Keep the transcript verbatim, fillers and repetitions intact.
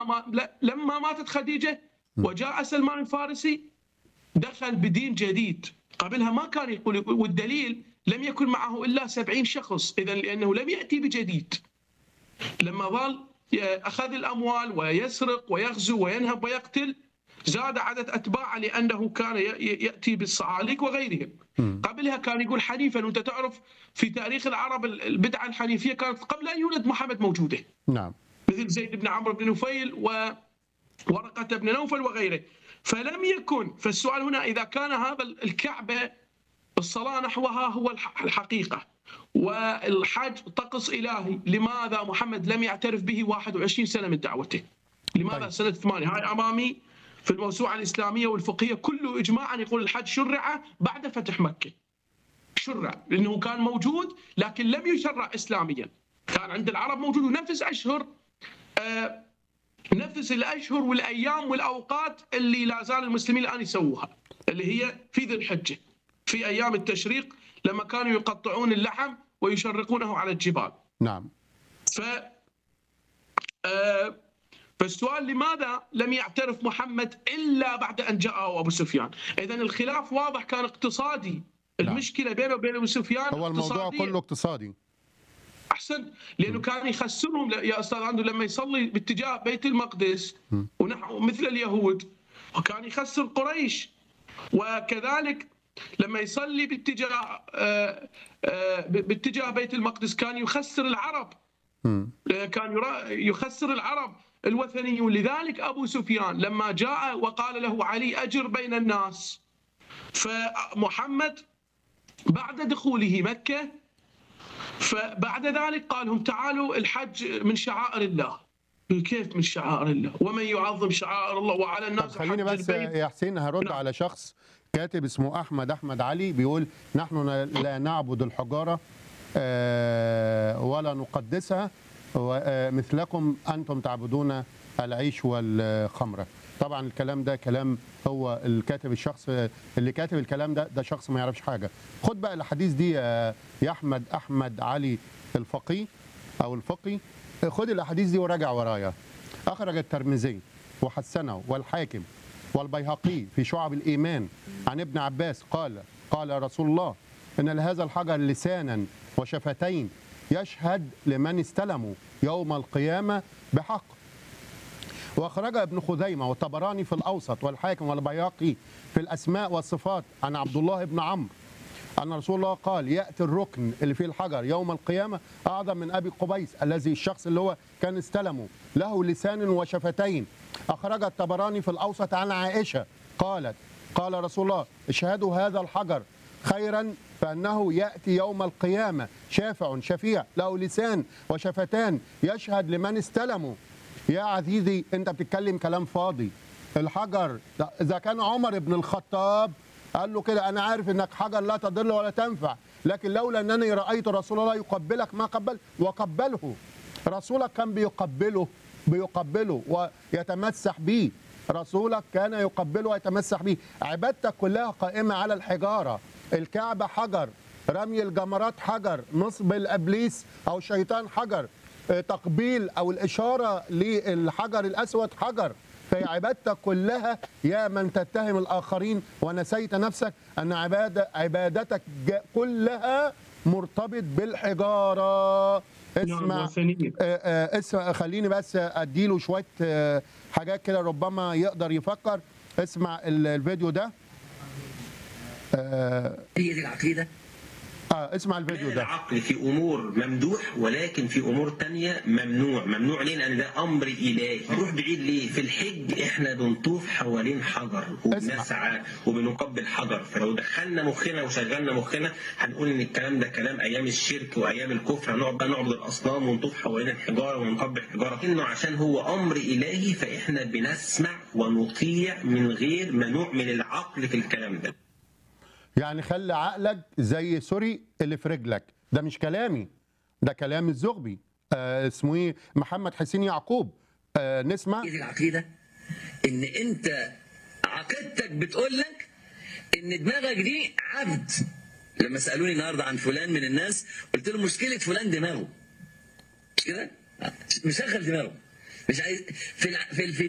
ما لما ماتت خديجة وجاء سلمان الفارسي دخل بدين جديد، قبلها ما كان يقول، والدليل لم يكن معه إلا سبعين شخص، إذا لأنه لم يأتي بجديد. لما ظل أخذ الأموال ويسرق ويغزو وينهب ويقتل، زاد عدد أتباعه لأنه كان يأتي بالصعاليك وغيرهم. قبلها كان يقول حنيفا، وأنت تعرف في تاريخ العرب البدعة الحنيفية كانت قبل أن يولد محمد موجودة. نعم. مثل زيد بن عمرو بن نفيل وورقة بن نوفل وغيره. فلم يكن، فالسؤال هنا إذا كان هذا الكعبة الصلاة نحوها هو الحقيقة والحج طقس إلهي، لماذا محمد لم يعترف به واحد وعشرين سنة من دعوته؟ لماذا طيب. سنة ثمانية؟ هاي أمامي في الموسوعة الإسلامية والفقهية كله إجماعا يقول الحج شرع بعد فتح مكة. شرع لأنه كان موجود لكن لم يشرع إسلاميا، كان عند العرب موجود ونفس أشهر آه نفس الأشهر والأيام والأوقات اللي لا زال المسلمين الآن يسووها، اللي هي في ذي الحجة في أيام التشريق لما كانوا يقطعون اللحم ويشرقونه على الجبال. نعم. ف آه فالسؤال لماذا لم يعترف محمد إلا بعد أن جاءه أبو سفيان؟ إذن الخلاف واضح كان اقتصادي. نعم. المشكلة بينه وبين أبو سفيان هو الموضوع كله اقتصادي. أحسن، لأنه م. كان يخسرهم يا أستاذ عنده لما يصلي باتجاه بيت المقدس م. ونحو مثل اليهود، وكان يخسر قريش. وكذلك لما يصلي باتجاه آه آه باتجاه بيت المقدس كان يخسر العرب. م. كان يخسر العرب الوثنيون. لذلك أبو سفيان لما جاء وقال له علي أجر بين الناس، فمحمد بعد دخوله مكة فبعد ذلك قال لهم تعالوا الحج من شعائر الله. كيف من شعائر الله؟ ومن يعظم شعائر الله وعلى الناس. خليني بس يا حسين هرد نعم. على شخص كاتب اسمه أحمد أحمد علي بيقول نحن لا نعبد الحجارة ولا نقدسها مثلكم أنتم تعبدون العيش والخمرة. طبعا الكلام ده كلام هو الكاتب الشخص اللي كاتب الكلام ده ده شخص ما يعرفش حاجة. خد بقى الحديث دي يا أحمد أحمد علي الفقيه أو الفقي، خد الأحاديث دي وراجع ورايا. أخرج الترمذي وحسنه والحاكم والبيهقي في شعب الإيمان عن ابن عباس قال قال رسول الله إن لهذا الحجر لسانا وشفتين يشهد لمن استلموا يوم القيامة بحق. وأخرج ابن خزيمة والطبراني في الأوسط والحاكم والبيهقي في الأسماء والصفات عن عبد الله بن عمرو أن رسول الله قال يأتي الركن اللي فيه الحجر يوم القيامة أعظم من أبي قبيس الذي الشخص اللي هو كان استلمه له لسان وشفتين. أخرج الطبراني في الأوسط عن عائشة قالت قال رسول الله اشهدوا هذا الحجر خيرا فأنه يأتي يوم القيامة شافع شفيع له لسان وشفتان يشهد لمن استلموا. يا عزيزي أنت بتتكلم كلام فاضي. الحجر إذا كان عمر بن الخطاب قال له كده أنا عارف أنك حجر لا تضل ولا تنفع، لكن لولا أنني رأيت رسول الله يقبلك ما قبل وقبله. رسولك كان بيقبله بيقبله ويتمسح به. رسولك كان يقبله ويتمسح به. عبادتك كلها قائمة على الحجارة. الكعبة حجر، رمي الجمرات حجر، نصب الإبليس أو الشيطان حجر، تقبيل أو الإشارة للحجر الأسود حجر. في عبادتك كلها يا من تتهم الآخرين ونسيت نفسك أن عبادة عبادتك كلها مرتبط بالحجارة. اسمع اسمع خليني بس أديله شوية حاجات كده ربما يقدر يفكر. اسمع الفيديو ده. هي دي العقيدة. اه اسمع الفيديو ده. العقل في امور ممدوح ولكن في امور تانية ممنوع. ممنوع ليه؟ لان ده امر الهي. نروح بعيد ليه؟ في الحج احنا بنطوف حوالين حجر وبنسعى وبنقبل حجر، فلو دخلنا مخنا وشغلنا مخنا هنقول ان الكلام ده كلام ايام الشرك وايام الكفر، هنقعد بقى نعبد الاصنام ونطوف حوالين الحجاره ونقبل حجاره. انه عشان هو امر الهي فاحنا بنسمع ونطيع من غير ما نعمل العقل في الكلام ده. يعني خلي عقلك زي سوري اللي في رجلك. ده مش كلامي، ده كلام الزغبي. آه اسمه ايه؟ محمد حسين يعقوب. آه نسمع. دي العقيده ان انت عقيدتك بتقول لك ان دماغك دي عبد. لما سالوني النهارده عن فلان من الناس قلت له مشكله فلان دماغه. مش كده؟ مشغل دماغه. مش عايز في الع- في في